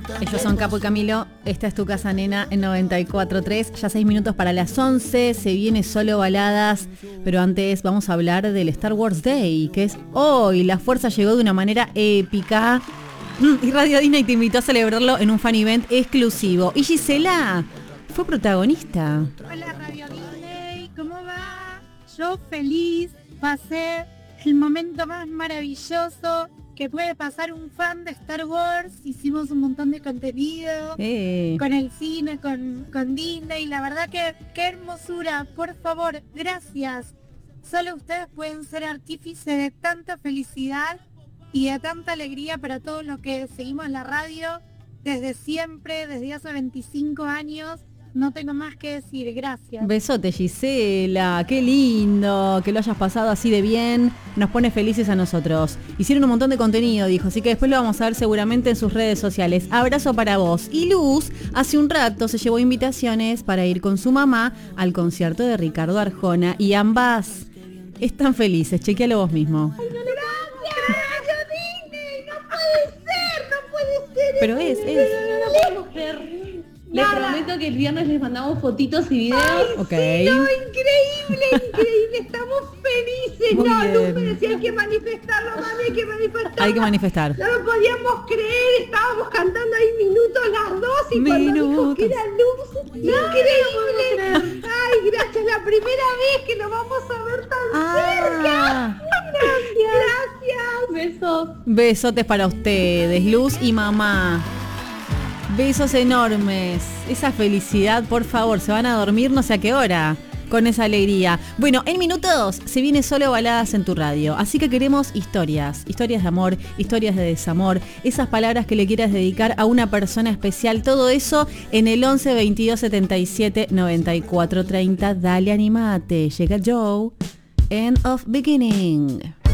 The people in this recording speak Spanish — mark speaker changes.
Speaker 1: Ellos son Capo y Camilo, esta es tu casa nena en 94.3, ya 6 minutos para las 11, se viene solo baladas, pero antes vamos a hablar del Star Wars Day, que es hoy, la fuerza llegó de una manera épica y Radio Disney te invitó a celebrarlo en un fan event exclusivo, y Gisela fue protagonista.
Speaker 2: Hola Radio Disney, ¿cómo va? Yo feliz, pasé el momento más maravilloso que puede pasar un fan de Star Wars. Hicimos un montón de contenido con el cine, con Disney. La verdad que qué hermosura. Por favor, gracias. Solo ustedes pueden ser artífices de tanta felicidad y de tanta alegría para todos los que seguimos la radio desde siempre, desde hace 25 años. No tengo más que decir, gracias.
Speaker 1: Besote, Gisela, qué lindo que lo hayas pasado así de bien, nos pone felices a nosotros. Hicieron un montón de contenido, dijo, así que después lo vamos a ver seguramente en sus redes sociales. Abrazo para vos. Y Luz, hace un rato se llevó invitaciones para ir con su mamá al concierto de Ricardo Arjona y ambas están felices, chequealo vos mismo.
Speaker 2: Ay, no le gracias, Disney, no puede ser.
Speaker 1: Pero es.
Speaker 3: No podemos creer. Les prometo que el viernes les mandamos fotitos y videos.
Speaker 2: Ay,
Speaker 1: Okay.
Speaker 2: sí, no, increíble, estamos felices.
Speaker 1: Muy
Speaker 2: no,
Speaker 1: bien.
Speaker 2: Luz me decía hay que manifestarlo, mami, hay que manifestarlo.
Speaker 1: Hay que manifestar.
Speaker 2: No lo podíamos creer, estábamos cantando ahí minutos las dos y cuando dijo que era Luz, increíble. Ay, gracias, la primera vez que lo vamos a ver tan cerca. Gracias.
Speaker 3: Besos.
Speaker 1: Besotes para ustedes, Luz y mamá. Besos enormes. Esa felicidad, por favor, se van a dormir no sé a qué hora con esa alegría. Bueno, en minutos se viene solo baladas en tu radio. Así que queremos historias de amor, historias de desamor, esas palabras que le quieras dedicar a una persona especial. Todo eso en el 11 22 77 94 30. Dale, animate. Llega Joe. End of Beginning.